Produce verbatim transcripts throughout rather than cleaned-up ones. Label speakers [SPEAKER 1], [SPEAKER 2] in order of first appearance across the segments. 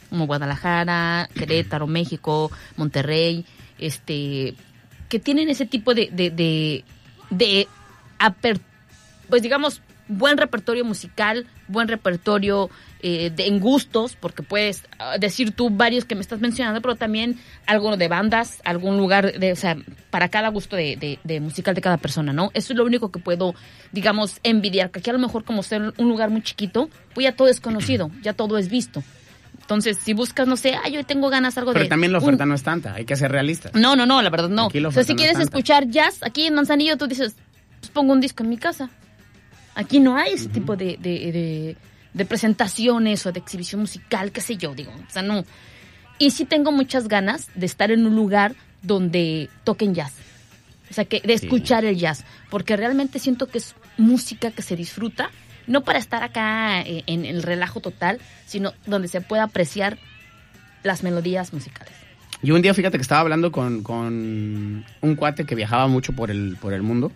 [SPEAKER 1] como Guadalajara, Querétaro, México, Monterrey, este, que tienen ese tipo de, de, de, de aper, pues digamos, buen repertorio musical, buen repertorio eh, de, en gustos, porque puedes uh, decir tú varios que me estás mencionando, pero también algo de bandas, algún lugar, de, o sea, para cada gusto de, de, de musical de cada persona, ¿no? Eso es lo único que puedo, digamos, envidiar, que aquí a lo mejor como ser un lugar muy chiquito, pues ya todo es conocido, ya todo es visto. Entonces, si buscas, no sé, ay, yo tengo ganas algo
[SPEAKER 2] pero
[SPEAKER 1] de...
[SPEAKER 2] Pero también la oferta
[SPEAKER 1] un...
[SPEAKER 2] no es tanta, hay que ser realistas.
[SPEAKER 1] No, no, no, la verdad no.
[SPEAKER 2] O
[SPEAKER 1] sea, si
[SPEAKER 2] no
[SPEAKER 1] quieres escuchar jazz, aquí en Manzanillo tú dices, pues pongo un disco en mi casa. Aquí no hay ese uh-huh. tipo de, de, de, de presentaciones o de exhibición musical, qué sé yo, digo, o sea, no. Y sí tengo muchas ganas de estar en un lugar donde toquen jazz, o sea, que de escuchar sí. el jazz, porque realmente siento que es música que se disfruta, no para estar acá en, en el relajo total, sino donde se pueda apreciar las melodías musicales.
[SPEAKER 2] Yo un día, fíjate que estaba hablando con, con un cuate que viajaba mucho por el, por el mundo,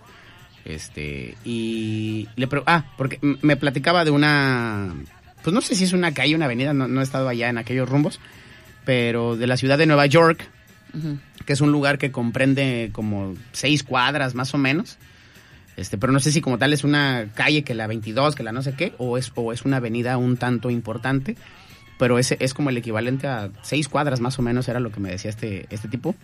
[SPEAKER 2] Este, y le pre- ah, porque me platicaba de una, pues no sé si es una calle, una avenida, no, no he estado allá en aquellos rumbos, pero de la ciudad de Nueva York, uh-huh. que es un lugar que comprende como seis cuadras más o menos, este, pero no sé si como tal es una calle que la veintidós, que la no sé qué, o es, o es una avenida un tanto importante, pero ese es como el equivalente a seis cuadras más o menos, era lo que me decía este, este tipo,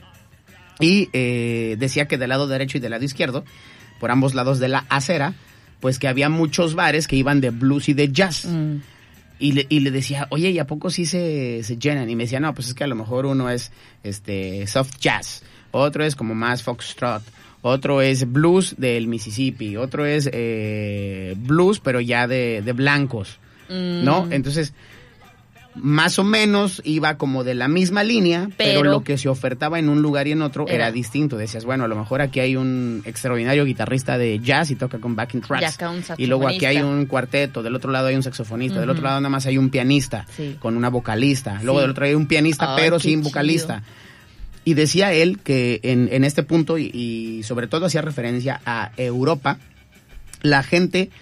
[SPEAKER 2] y eh, decía que del lado derecho y del lado izquierdo, por ambos lados de la acera, pues que había muchos bares que iban de blues y de jazz. Mm. Y, le, y le decía, oye, ¿y a poco sí se, se llenan? Y me decía, no, pues es que a lo mejor uno es este soft jazz, otro es como más foxtrot, otro es blues del Mississippi, otro es eh, blues pero ya de, de blancos, mm. ¿no? Entonces, más o menos iba como de la misma línea, pero, pero lo que se ofertaba en un lugar y en otro era, era distinto. Decías, bueno, a lo mejor aquí hay un extraordinario guitarrista de jazz y toca con backing tracks. Y luego aquí hay un cuarteto, del otro lado hay un saxofonista, uh-huh. del otro lado nada más hay un pianista sí. con una vocalista. Luego sí. del otro hay un pianista, ay, pero sin chido. vocalista. Y decía él que en, en este punto, y, y sobre todo hacía referencia a Europa, la gente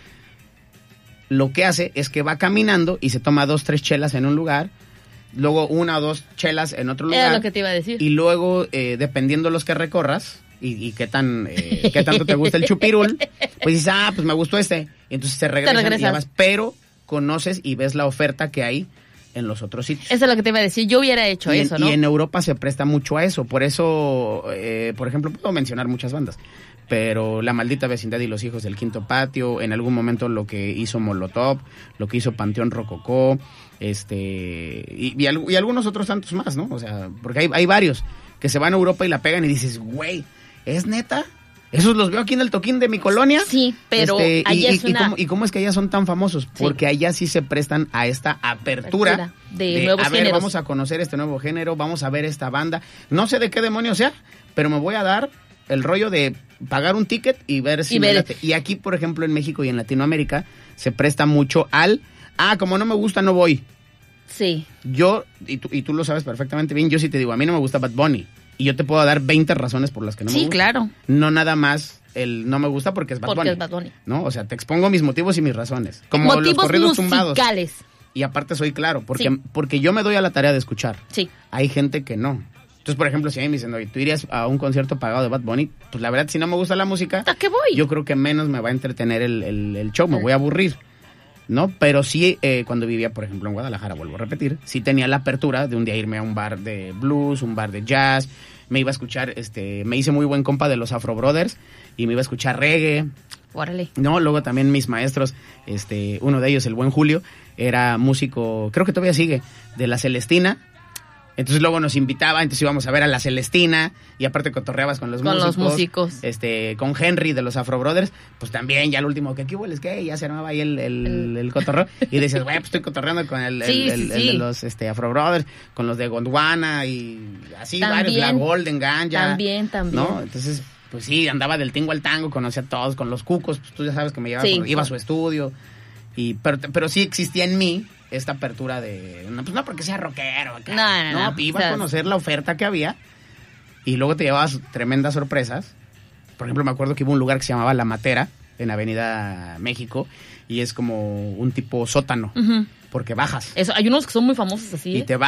[SPEAKER 2] lo que hace es que va caminando y se toma dos, tres chelas en un lugar, luego una o dos chelas en otro lugar.
[SPEAKER 1] Era lo que te iba a decir.
[SPEAKER 2] Y luego, eh, dependiendo los que recorras y, y qué tan eh, qué tanto te gusta el chupirul, pues dices, ah, pues me gustó este. Y entonces te regresan te y ya vas, pero conoces y ves la oferta que hay en los otros sitios.
[SPEAKER 1] Eso es lo que te iba a decir, yo hubiera hecho
[SPEAKER 2] y
[SPEAKER 1] eso,
[SPEAKER 2] en,
[SPEAKER 1] ¿no?
[SPEAKER 2] Y en Europa se presta mucho a eso, por eso, eh, por ejemplo, puedo mencionar muchas bandas, pero La Maldita Vecindad y Los Hijos del Quinto Patio, en algún momento lo que hizo Molotov, lo que hizo Panteón Rococó, este, y, y, y algunos otros tantos más, ¿no? O sea, porque hay, hay varios que se van a Europa y la pegan y dices, güey, ¿es neta? Esos los veo aquí en el toquín de mi colonia.
[SPEAKER 1] Sí, pero
[SPEAKER 2] este,
[SPEAKER 1] allá
[SPEAKER 2] y,
[SPEAKER 1] es
[SPEAKER 2] y,
[SPEAKER 1] una...
[SPEAKER 2] y, cómo, ¿Y cómo es que allá son tan famosos?
[SPEAKER 1] Sí.
[SPEAKER 2] Porque allá sí se prestan a esta apertura, apertura
[SPEAKER 1] de,
[SPEAKER 2] de
[SPEAKER 1] nuevos
[SPEAKER 2] a ver,
[SPEAKER 1] géneros.
[SPEAKER 2] Vamos a conocer este nuevo género, vamos a ver esta banda. No sé de qué demonios sea, pero me voy a dar el rollo de pagar un ticket y ver si
[SPEAKER 1] y
[SPEAKER 2] me
[SPEAKER 1] ver.
[SPEAKER 2] late. Y aquí, por ejemplo, en México y en Latinoamérica, se presta mucho al, ah, como no me gusta, no voy.
[SPEAKER 1] Sí.
[SPEAKER 2] Yo, y tú, y tú lo sabes perfectamente bien, yo sí te digo, a mí no me gusta Bad Bunny. Y yo te puedo dar veinte razones por las que no
[SPEAKER 1] sí,
[SPEAKER 2] me gusta.
[SPEAKER 1] Sí, claro.
[SPEAKER 2] No nada más el no me gusta porque es Bad
[SPEAKER 1] porque
[SPEAKER 2] Bunny.
[SPEAKER 1] es Bad Bunny.
[SPEAKER 2] ¿No? O sea, te expongo mis motivos y mis razones. Como
[SPEAKER 1] motivos
[SPEAKER 2] los corridos
[SPEAKER 1] musicales.
[SPEAKER 2] tumbados. Y aparte soy claro, porque,
[SPEAKER 1] sí.
[SPEAKER 2] porque yo me doy a la tarea de escuchar.
[SPEAKER 1] Sí.
[SPEAKER 2] Hay gente que no. Entonces, por ejemplo, si a mí me dicen, oye, ¿tú irías a un concierto pagado de Bad Bunny? Pues la verdad, si no me gusta la música,
[SPEAKER 1] ¿a qué voy?
[SPEAKER 2] Yo creo que menos me va a entretener el, el, el show, me sí. voy a aburrir, ¿no? Pero sí, eh, cuando vivía, por ejemplo, en Guadalajara, vuelvo a repetir, sí tenía la apertura de un día irme a un bar de blues, un bar de jazz, me iba a escuchar, este, me hice muy buen compa de los Afro Brothers y me iba a escuchar reggae.
[SPEAKER 1] Órale.
[SPEAKER 2] No, luego también mis maestros, este, uno de ellos, el buen Julio, era músico, creo que todavía sigue, de La Celestina. Entonces luego nos invitaba, entonces íbamos a ver a La Celestina y aparte cotorreabas con los
[SPEAKER 1] con
[SPEAKER 2] músicos.
[SPEAKER 1] Con los músicos.
[SPEAKER 2] Este, con Henry de los Afro Brothers, pues también ya el último, que aquí hueles, que ya se armaba ahí el, el, el... el cotorreo. Y dices, güey, pues estoy cotorreando con el,
[SPEAKER 1] sí,
[SPEAKER 2] el, el,
[SPEAKER 1] sí,
[SPEAKER 2] el
[SPEAKER 1] sí.
[SPEAKER 2] de los este, Afro Brothers, con los de Gondwana y así
[SPEAKER 1] también,
[SPEAKER 2] varios, la Golden Ganja.
[SPEAKER 1] También, también.
[SPEAKER 2] ¿No? Entonces, pues sí, andaba del tingo al tango, conocía a todos, con los cucos, pues tú ya sabes que me llevaba, sí, iba a su estudio. Y, pero, pero sí existía en mí esta apertura de, no, pues no porque sea rockero, acá,
[SPEAKER 1] no, no,
[SPEAKER 2] no,
[SPEAKER 1] no,
[SPEAKER 2] iba
[SPEAKER 1] o sea,
[SPEAKER 2] a conocer la oferta que había y luego te llevabas tremendas sorpresas. Por ejemplo, me acuerdo que hubo un lugar que se llamaba La Matera en Avenida México y es como un tipo sótano, uh-huh. porque bajas.
[SPEAKER 1] Eso, hay unos que son muy famosos así.
[SPEAKER 2] Y
[SPEAKER 1] ¿eh?
[SPEAKER 2] te